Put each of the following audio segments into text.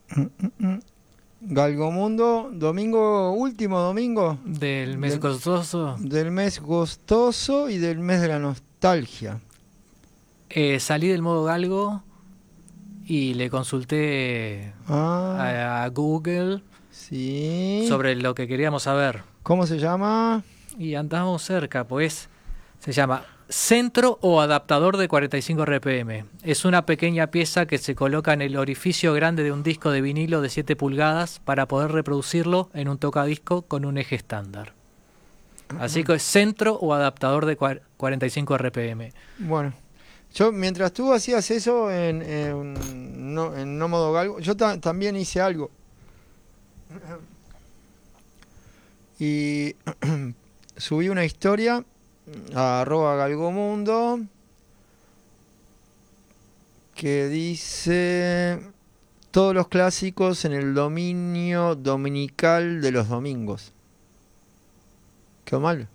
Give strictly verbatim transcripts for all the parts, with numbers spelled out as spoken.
Galgomundo, domingo, último domingo. Del mes del, gozoso. Del mes gostoso y del mes de la nostalgia. Eh, salí del modo galgo y le consulté ah, a, a Google sí. sobre lo que queríamos saber. ¿Cómo se llama? Y andamos cerca, pues se llama centro o adaptador de cuarenta y cinco R P M. Es una pequeña pieza que se coloca en el orificio grande de un disco de vinilo de siete pulgadas para poder reproducirlo en un tocadisco con un eje estándar. Así que es centro o adaptador de cuarenta y cinco R P M. Bueno, yo mientras tú hacías eso en, en, no, en no modo galgo, yo ta también hice algo. Y subí una historia a arroba galgomundo que dice todos los clásicos en el dominio dominical de los domingos. ¿Quedó mal?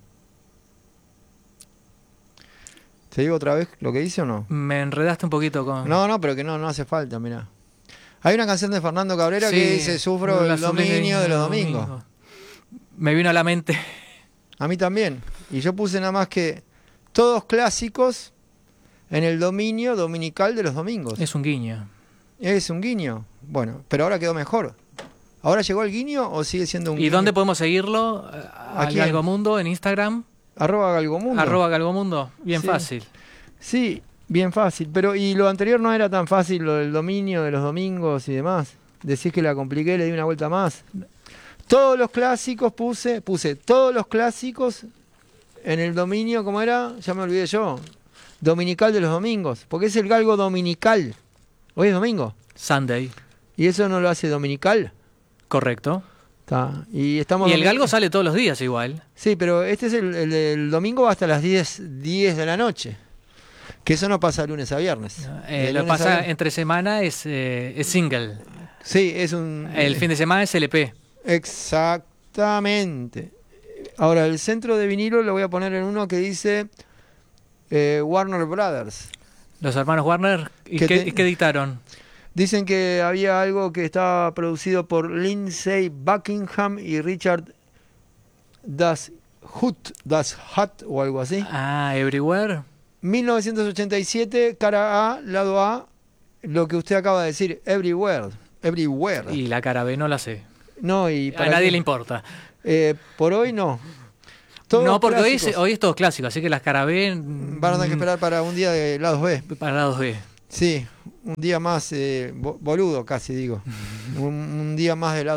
¿Te digo otra vez lo que dice o no? Me enredaste un poquito con... No, no, pero que no, no hace falta, mirá. Hay una canción de Fernando Cabrera sí, que dice sufro el dominio de los domingos. Domingo. Me vino a la mente. A mí también. Y yo puse nada más que todos clásicos en el dominio dominical de los domingos. Es un guiño. Es un guiño. Bueno, pero ahora quedó mejor. ¿Ahora llegó el guiño o sigue siendo un ¿Y guiño? dónde podemos seguirlo? ¿A Galgomundo en Instagram? Arroba Galgomundo. Arroba Galgomundo. Bien sí. fácil. Sí, bien fácil. Pero y lo anterior no era tan fácil, lo del dominio de los domingos y demás. Decís que la compliqué, le di una vuelta más. Todos los clásicos puse, puse todos los clásicos en el dominio, ¿cómo era? Ya me olvidé yo. Dominical de los domingos. Porque es el galgo dominical. Hoy es domingo. Sunday. ¿Y eso no lo hace dominical? Correcto. Está. Y, estamos y el galgo sale todos los días igual. Sí, pero este es el, el, el domingo va hasta las diez de la noche. Que eso no pasa lunes a viernes. No, eh, lo pasa entre semana es, eh, es single. Sí, es un... El fin de semana es L P. Exactamente. Ahora, el centro de vinilo lo voy a poner en uno que dice eh, Warner Brothers. Los hermanos Warner, ¿y qué, te... qué dictaron? Dicen que había algo que estaba producido por Lindsey Buckingham y Richard Das Hut, Das Hut o algo así. Ah, Everywhere. mil novecientos ochenta y siete, cara A, lado A, lo que usted acaba de decir, Everywhere. Everywhere. Y la cara B no la sé. No, y a nadie qué? le importa. Eh, por hoy no. Todos no, porque hoy es, hoy es todo clásico, así que las cara B... Van a tener que esperar para un día de lados B. Para lados B. Sí, un día más, eh, boludo casi digo. un, un día más de lado